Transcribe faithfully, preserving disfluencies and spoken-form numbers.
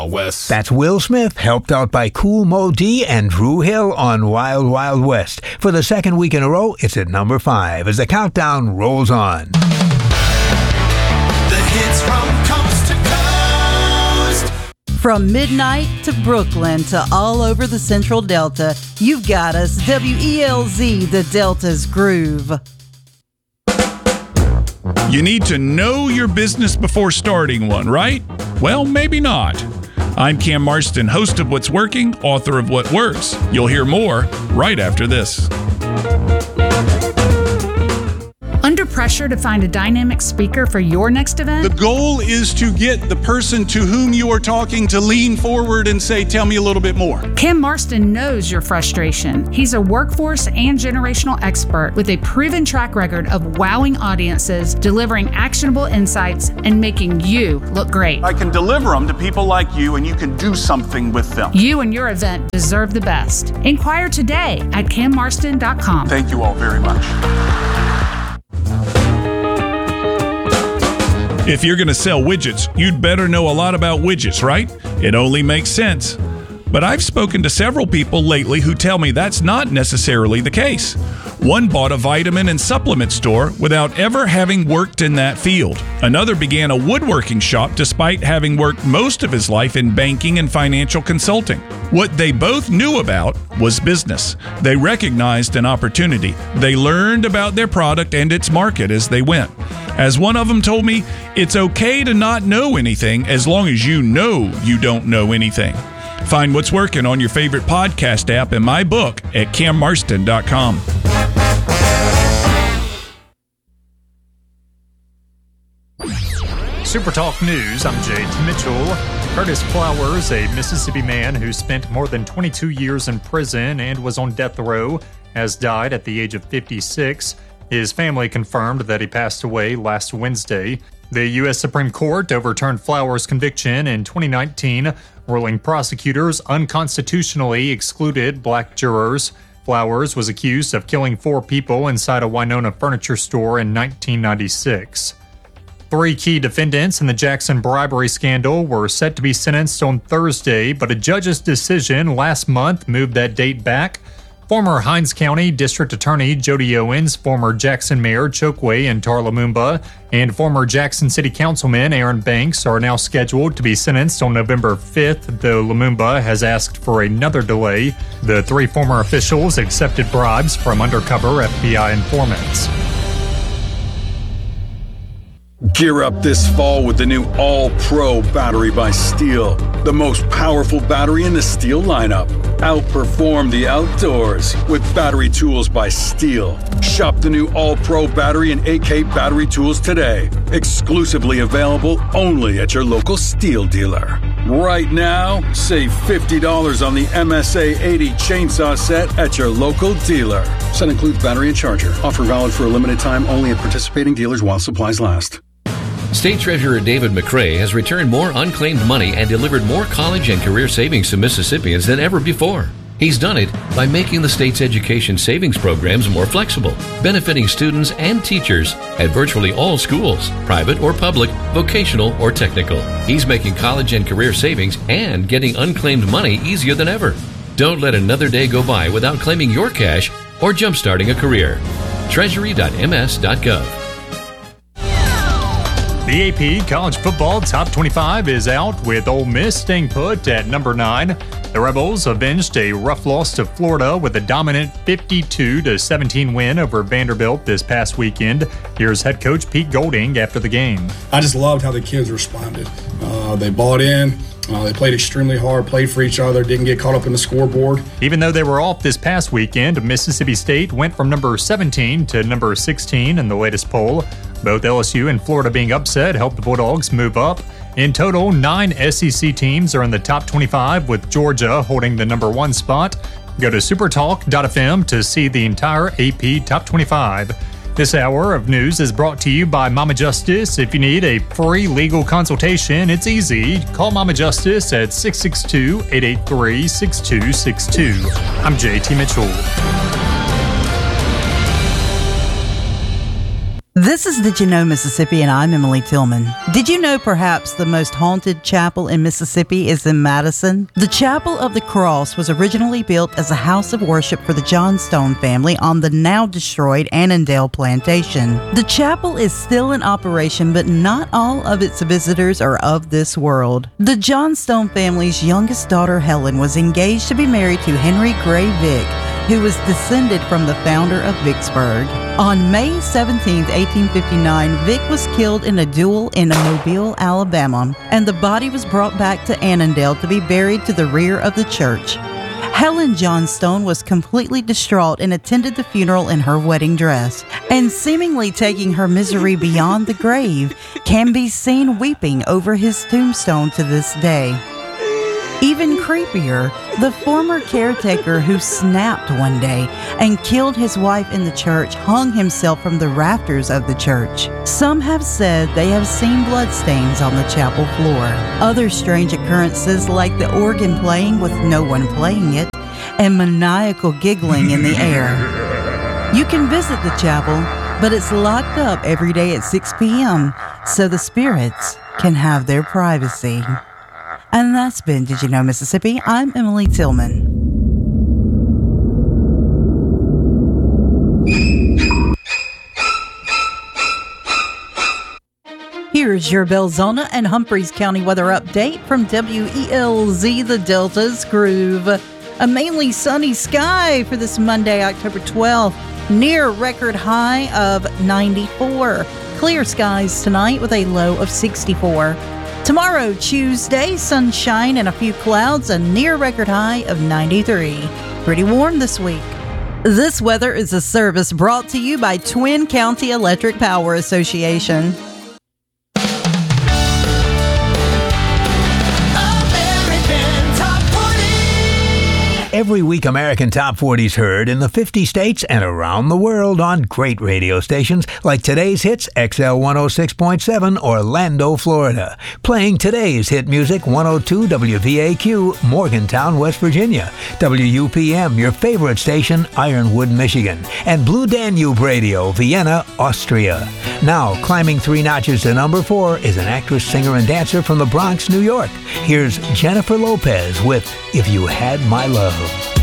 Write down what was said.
West. That's Will Smith, helped out by Kool Moe Dee and Drew Hill on Wild Wild West. For the second week in a row, it's at number five as the countdown rolls on. The hits from coast to coast. From midnight to Brooklyn to all over the Central Delta, you've got us. W E L Z, the Delta's Groove. You need to know your business before starting one, right? Well, maybe not. I'm Cam Marston, host of What's Working, author of What Works. You'll hear more right after this. Under pressure to find a dynamic speaker for your next event? The goal is to get the person to whom you are talking to lean forward and say, tell me a little bit more. Cam Marston knows your frustration. He's a workforce and generational expert with a proven track record of wowing audiences, delivering actionable insights, and making you look great. I can deliver them to people like you, and you can do something with them. You and your event deserve the best. Inquire today at cam marston dot com. Thank you all very much. If you're going to sell widgets, you'd better know a lot about widgets, right? It only makes sense. But I've spoken to several people lately who tell me that's not necessarily the case. One bought a vitamin and supplement store without ever having worked in that field. Another began a woodworking shop despite having worked most of his life in banking and financial consulting. What they both knew about was business. They recognized an opportunity. They learned about their product and its market as they went. As one of them told me, it's okay to not know anything as long as you know you don't know anything. Find What's Working on your favorite podcast app and my book at cam marston dot com. Super Talk News, I'm J T Mitchell. Curtis Flowers, a Mississippi man who spent more than twenty-two years in prison and was on death row, has died at the age of fifty-six. His family confirmed that he passed away last Wednesday. The U S Supreme Court overturned Flowers' conviction in twenty nineteen, ruling prosecutors unconstitutionally excluded black jurors. Flowers was accused of killing four people inside a Winona furniture store in nineteen ninety-six. Three key defendants in the Jackson bribery scandal were set to be sentenced on Thursday, but a judge's decision last month moved that date back. Former Hinds County District Attorney Jody Owens, former Jackson Mayor Chokwe and Tar Lumumba, and former Jackson City Councilman Aaron Banks are now scheduled to be sentenced on November fifth, though Lumumba has asked for another delay. The three former officials accepted bribes from undercover F B I informants. Gear up this fall with the new All-Pro battery by Steel. The most powerful battery in the Steel lineup. Outperform the outdoors with battery tools by Steel. Shop the new All-Pro battery and A K battery tools today. Exclusively available only at your local Steel dealer. Right now, save fifty dollars on the M S A eighty chainsaw set at your local dealer. Set includes battery and charger. Offer valid for a limited time only at participating dealers while supplies last. State Treasurer David McRae has returned more unclaimed money and delivered more college and career savings to Mississippians than ever before. He's done it by making the state's education savings programs more flexible, benefiting students and teachers at virtually all schools, private or public, vocational or technical. He's making college and career savings and getting unclaimed money easier than ever. Don't let another day go by without claiming your cash or jumpstarting a career. treasury dot m s dot gov. The A P College Football Top twenty-five is out, with Ole Miss staying put at number nine. The Rebels avenged a rough loss to Florida with a dominant fifty-two to seventeen win over Vanderbilt this past weekend. Here's head coach Pete Golding after the game. I just loved how the kids responded. Uh, they bought in. Uh, they played extremely hard, played for each other, didn't get caught up in the scoreboard. Even though they were off this past weekend, Mississippi State went from number seventeen to number sixteen in the latest poll. Both L S U and Florida being upset helped the Bulldogs move up. In total, nine S E C teams are in the top twenty-five, with Georgia holding the number one spot. Go to supertalk dot f m to see the entire A P Top twenty-five. This hour of news is brought to you by Mama Justice. If you need a free legal consultation, it's easy. Call Mama Justice at six six two, eight eight three, six two six two. I'm J T Mitchell. This is Did You Know Mississippi, and I'm Emily Tillman. Did you know perhaps the most haunted chapel in Mississippi is in Madison? The Chapel of the Cross was originally built as a house of worship for the Johnstone family on the now destroyed Annandale plantation. The chapel is still in operation, but not all of its visitors are of this world. The Johnstone family's youngest daughter, Helen, was engaged to be married to Henry Gray Vick, who was descended from the founder of Vicksburg. On May seventeenth, eighteen fifty-nine, Vick was killed in a duel in Mobile, Alabama, and the body was brought back to Annandale to be buried to the rear of the church. Helen Johnstone was completely distraught and attended the funeral in her wedding dress, and seemingly taking her misery beyond the grave, can be seen weeping over his tombstone to this day. Even creepier, the former caretaker who snapped one day and killed his wife in the church hung himself from the rafters of the church. Some have said they have seen bloodstains on the chapel floor. Other strange occurrences, like the organ playing with no one playing it, and maniacal giggling in the air. You can visit the chapel, but it's locked up every day at six p.m., so the spirits can have their privacy. And that's been Did You Know Mississippi? I'm Emily Tillman. Here's your Belzona and Humphreys County weather update from W E L Z, the Delta's Groove. A mainly sunny sky for this Monday, October twelfth, near record high of ninety-four. Clear skies tonight with a low of sixty-four. Tomorrow, Tuesday, sunshine and a few clouds, a near record high of ninety-three. Pretty warm this week. This weather is a service brought to you by Twin County Electric Power Association. Every week, American Top forty's heard in the fifty states and around the world on great radio stations like today's hits, X L one oh six point seven, Orlando, Florida. Playing today's hit music, one oh two W V A Q, Morgantown, West Virginia. W U P M, your favorite station, Ironwood, Michigan. And Blue Danube Radio, Vienna, Austria. Now, climbing three notches to number four is an actress, singer, and dancer from the Bronx, New York. Here's Jennifer Lopez with If You Had My Love.